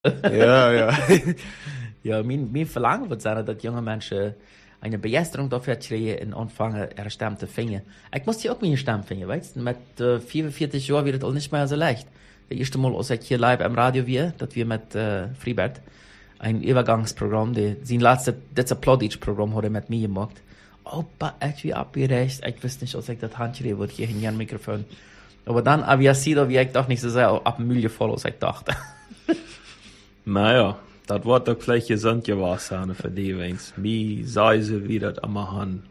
Ja, ja. Ja, mein Verlangen wird sein, dass junge Menschen eine Begeisterung dafür kriegen und anfangen, ihre Stimme zu finden. Ich muss hier auch meine Stimme finden, weißt du? Mit 44 Jahren wird es auch nicht mehr so leicht. Das erste Mal, als ich hier live am Radio war, dass wir mit Freibert ein Übergangsprogramm, sein letztes, das Plattdeutsch-Programm hat er mit mir gemacht. Aber ich wie abgerecht, ich wusste nicht, als ich das Handschrieb wird hier in ein Mikrofon. Aber dann, wie ich doch nicht so sehr ab dem Müll gefallen, als ich dachte. Naja, das wird doch vielleicht gesund gewesen für die, wenn's mir sei sie, wie das immer han.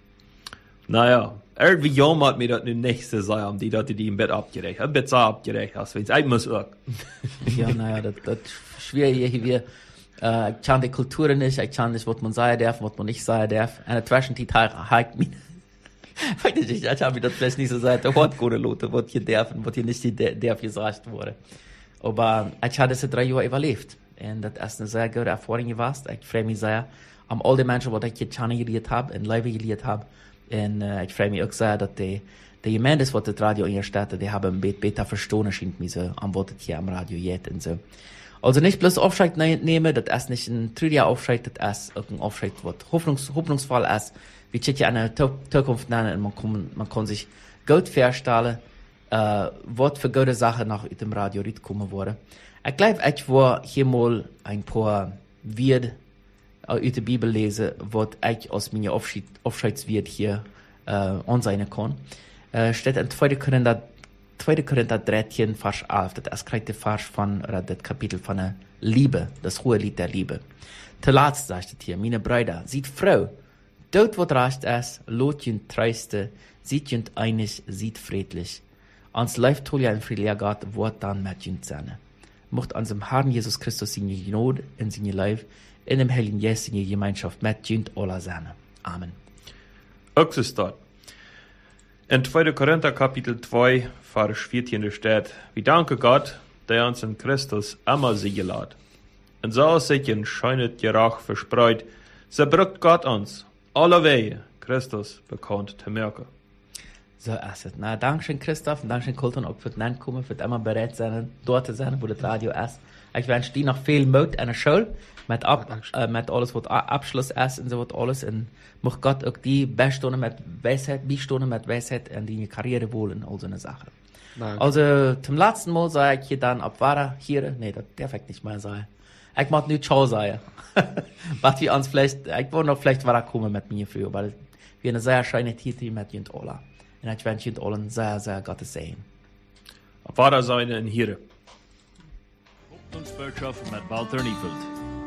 Naja, irgendwie jammert mir das nun nicht so sehr, die im Bett abgerechnet. Ein Bett abgerechnet hast, wenn's ich muss auch. Ja, naja, das schwierig hier. Ich kann die Kultur nicht, ich kann nicht, was man sagen darf, was man nicht sagen darf. Und dazwischen die Teile halt mich. Ich habe mir das vielleicht nicht so gesagt, der hat gute Leute, was hier darf und was hier nicht darf gesagt wurde. Aber ich habe diese 3 Jahre überlebt. Und das ist eine sehr gute Erfahrung gewesen. Ich freue mich sehr an all die Menschen, die ich hier kennengelernt habe und live gelernt habe. Und ich freue mich auch sehr, dass die Gemeinde, die das Radio in der Stadt, die haben ein bisschen besser verstanden, scheint mir so, an was das hier am Radio geht und so. Also nicht bloß Aufschrei nehmen, das ist nicht ein trüger Aufschrei, das ist ein Aufschrei, was hoffnungsvoll ist. Wir checken eine Zukunft nennen und man kann sich gut vorstellen, was für gute Sachen nach dem Radio kommen wurde. Ich glaube, ich war hier mal ein paar Wörter aus der Bibel lesen, was ich aus meiner Aufschreidswert hier ansehen kann. Steht in 2. Korinther 13, Vers 11, das ist der Vers von, oder das Kapitel von der Liebe, das hohe Lied der Liebe. Zuletzt sagt es hier, meine Brüder, seid froh, dort wo recht ist, lot jünd treuste, seid jünd einig, seid friedlich. Ans läuft toll ja ein friedlicher Gott, wort dann mit jünd seine. Mocht unserem Herrn Jesus Christus seine Gnade in seine Leib, in dem Heiligen Geist seine Gemeinschaft mit jünd aller seine. Amen. Auch so steht. In 2. Korinther Kapitel 2, Vers 14 steht, wir danken Gott, der uns in Christus immer siegen lässt. Und so sich in scheunet Gerach verspreut, so brückt Gott uns alle Wege Christus bekannt zu merken. So ist es. Na, Dankeschön Christoph und Dankeschön Colton auch für den Kommen, für immer bereit sein, dort zu sein, wo das Radio ist. Ich wünsche dir noch viel Mut an der Schule, mit alles, was Abschluss ist und so was alles. Und muss Gott auch die Beistungen mit Weisheit in die Karriere wollen, all so eine Sache. Danke. Also, zum letzten Mal sage ich hier dann, ob war hier, nee, das darf ich nicht mehr sagen. Ich mag nicht Ciao sagen. Was wir uns vielleicht, ich wollte noch vielleicht war kommen mit mir früher, weil wir eine sehr schöne Titel mit Jünd Ola. Und ich wünsche Jünd Ola sehr, sehr Gottes Segen. Ob war seine in hier? Hoffnungsbotschaft mit Walter Niefeld.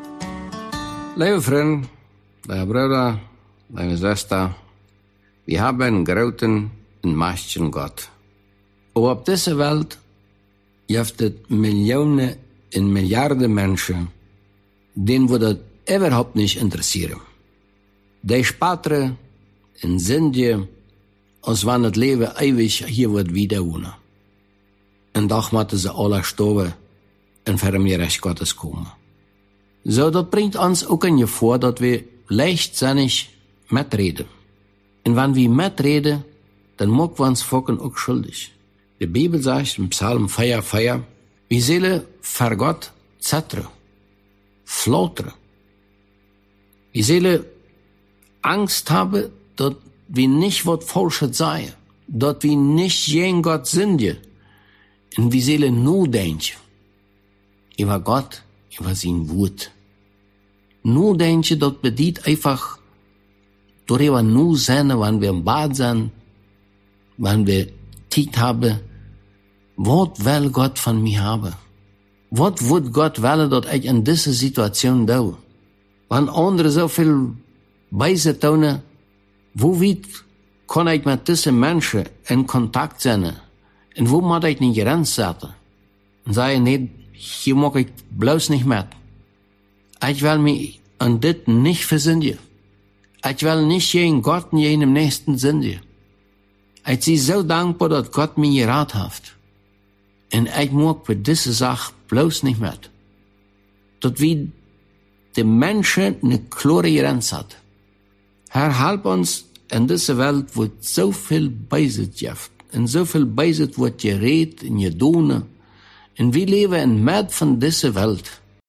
Liebe Freunde, liebe Brüder, liebe Schwester, wir haben einen großen und mächtigen Gott. Aber auf dieser Welt gibt es Millionen und Milliarden Menschen, denen würde das überhaupt nicht interessieren. Die sparen und sind als wenn das Leben ewig hier wird wieder wohnen. Und doch müssen sie alle sterben und vor dem Recht Gottes kommen. So, das bringt uns auch in Gefahr, dass wir leichtsinnig mitreden. Und wenn wir mitreden, dann machen wir uns Volken auch schuldig. Die Bibel sagt im Psalm 4,4, wir sollen vor Gott zettern, flattern. Wir sollen Angst haben, dass wir nicht was Falsches sagen, dass wir nicht gegen Gott sind. Und wir sollen nur denken über Gott, über sein Wort. Nur denken, das bedeutet einfach, darüber nur sein, wenn wir im Bad sind, wenn wir Zeit haben, was will Gott von mir haben? Was wird Gott wollen, dass ich in dieser Situation tue? Wenn andere so viel Weise tun, wo weit kann ich mit diesen Menschen in Kontakt sein? Und wo muss ich eine Grenze setzen? Und sagen, nee, hier mag ich bloß nicht mit. Ich will mich an das nicht versündigen. Ich will nicht gegen Gott und gegen den Nächsten sündigen. Ich bin so dankbar, dass Gott mir geraten hat. Und ich mag für diese Sache bloß nicht mit. Dass wir die Menschen eine klare Grenze hat. Herr, hilf uns in dieser Welt, wo so viel Beisitz gibt. Und so viel Beisitz wird geredet und gedonen. Und wir leben in Mitte von dieser Welt.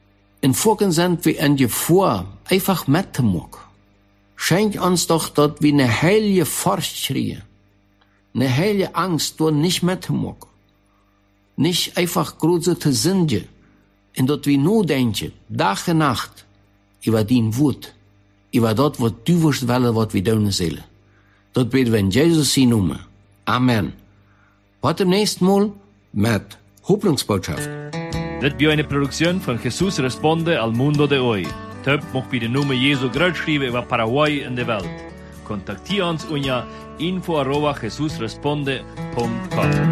in Folgen sind wir in Gefahr, einfach mitzumachen. Schenk uns doch dort wie eine heilige Furcht schrie, eine heilige Angst, dort nicht mitzumachen. Nicht einfach große zu singen, und dort wie nur denken, Tag und Nacht, über den Wut, über dort, was du wirst wollen, was wir tun sollen. Dort beten wir in Jesus sein Namen. Amen. Bis zum nächsten Mal mit Hoffnungsbotschaft. Das war eine Produktion von Jesus Responde al Mundo de Hoy. Töp mocht bei den Namen Jesu groß schreiben über Paraguay in der Welt. Kontaktiere uns unter info@jesusresponde.com.